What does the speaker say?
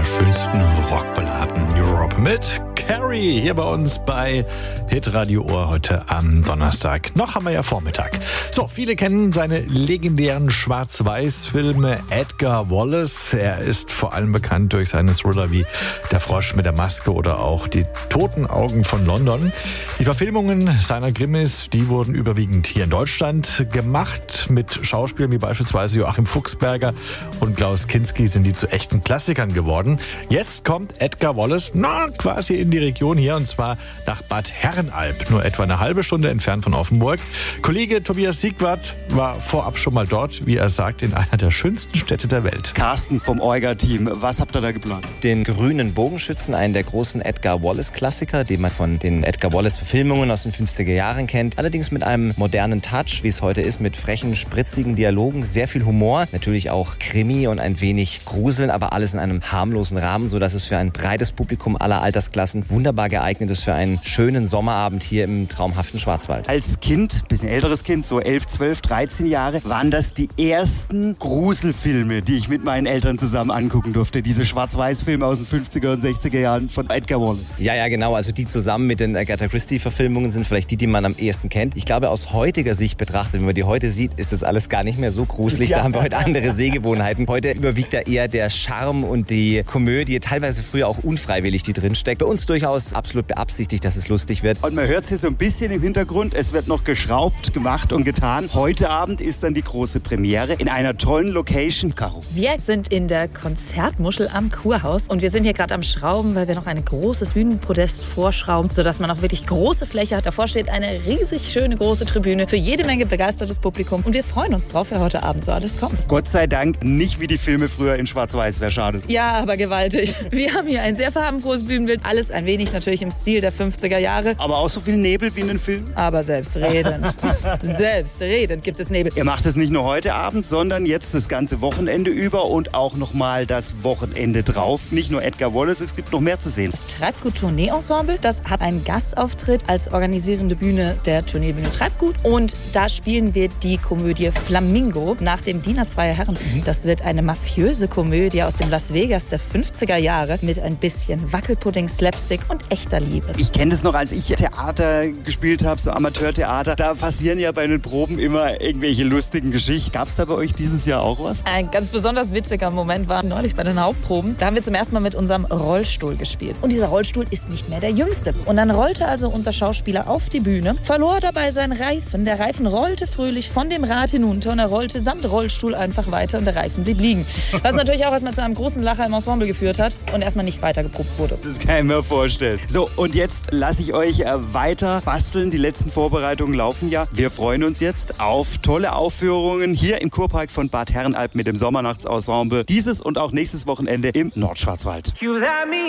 schönsten Rockballaden Europe mit Carrie hier bei uns bei Hitradio Ohr heute am Donnerstag. Noch haben wir ja Vormittag. So, viele kennen seine legendären Schwarz-Weiß-Filme. Edgar Wallace, er ist vor allem bekannt durch seine Thriller wie Der Frosch mit der Maske oder auch Die toten Augen von London. Die Verfilmungen seiner Krimis, die wurden überwiegend hier in Deutschland gemacht. Mit Schauspielern wie beispielsweise Joachim Fuchsberger und Klaus Kinski sind die zu echten Klassikern geworden. Jetzt kommt Edgar Wallace quasi in die Region hier, und zwar nach Bad Herrenalb, nur etwa eine halbe Stunde entfernt von Offenburg. Kollege Tobias Siegwart war vorab schon mal dort, wie er sagt, in einer der schönsten Städte der Welt. Carsten vom Euger-Team, was habt ihr da geplant? Den grünen Bogenschützen, einen der großen Edgar Wallace-Klassiker, den man von den Edgar Wallace-Verfilmungen aus den 50er Jahren kennt. Allerdings mit einem modernen Touch, wie es heute ist, mit frechen, spritzigen Dialogen, sehr viel Humor, natürlich auch Krimi und ein wenig Gruseln, aber alles in einem harmlosen Rahmen, sodass es für ein breites Publikum aller Altersklassen wunderbar geeignet ist für einen schönen Sommerabend hier im traumhaften Schwarzwald. Als Kind, bisschen älteres Kind, so 11, 12, 13 Jahre, waren das die ersten Gruselfilme, die ich mit meinen Eltern zusammen angucken durfte. Diese Schwarz-Weiß-Filme aus den 50er und 60er Jahren von Edgar Wallace. Ja, genau. Also die zusammen mit den Agatha Christie-Verfilmungen sind vielleicht die man am ehesten kennt. Ich glaube, aus heutiger Sicht betrachtet, wenn man die heute sieht, ist das alles gar nicht mehr so gruselig. Da haben wir heute andere Sehgewohnheiten. Heute überwiegt da eher der Charme und die Komödie, teilweise früher auch unfreiwillig, die drinsteckt. Bei uns durchaus absolut beabsichtigt, dass es lustig wird. Und man hört es hier so ein bisschen im Hintergrund. Es wird noch geschraubt, gemacht und getan. Heute Abend ist dann die große Premiere in einer tollen Location. Caro. Wir sind in der Konzertmuschel am Kurhaus und wir sind hier gerade am Schrauben, weil wir noch ein großes Bühnenpodest vorschrauben, sodass man auch wirklich große Fläche hat. Davor steht eine riesig schöne große Tribüne für jede Menge begeistertes Publikum und wir freuen uns drauf, wer heute Abend so alles kommt. Gott sei Dank nicht wie die Filme früher in Schwarz-Weiß, wäre schade. Ja, aber gewaltig. Wir haben hier ein sehr farbenfrohes Bühnenbild, alles ein wenig natürlich im Stil der 50er Jahre. Aber auch so viel Nebel wie in den Filmen? Aber selbstredend. Selbstredend gibt es Nebel. Ihr macht es nicht nur heute Abend, sondern jetzt das ganze Wochenende über und auch nochmal das Wochenende drauf. Nicht nur Edgar Wallace, es gibt noch mehr zu sehen. Das Treibgut-Tournee-Ensemble, das hat einen Gastauftritt als organisierende Bühne der Tourneebühne Treibgut. Und da spielen wir die Komödie Flamingo nach dem Diener zweier Herren. Das wird eine mafiöse Komödie aus dem Las Vegas der 50er Jahre mit ein bisschen Wackelpudding, Slapstick und echter Liebe. Ich kenne das noch, als ich Theater gespielt habe, so Amateurtheater. Da passieren ja bei den Proben immer irgendwelche lustigen Geschichten. Gab es da bei euch dieses Jahr auch was? Ein ganz besonders witziger Moment war neulich bei den Hauptproben. Da haben wir zum ersten Mal mit unserem Rollstuhl gespielt. Und dieser Rollstuhl ist nicht mehr der jüngste. Und dann rollte also unser Schauspieler auf die Bühne, verlor dabei seinen Reifen. Der Reifen rollte fröhlich von dem Rad hinunter und er rollte samt Rollstuhl einfach weiter und der Reifen blieb liegen. Was natürlich auch erstmal zu einem großen Lacher im Ensemble geführt hat und erstmal nicht weiter geprobt wurde. Das kann ich mir vorstellen. So, und jetzt lasse ich euch weiter basteln. Die letzten Vorbereitungen laufen ja. Wir freuen uns jetzt auf tolle Aufführungen hier im Kurpark von Bad Herrenalb mit dem Sommernachtsensemble. Dieses und auch nächstes Wochenende im Nordschwarzwald.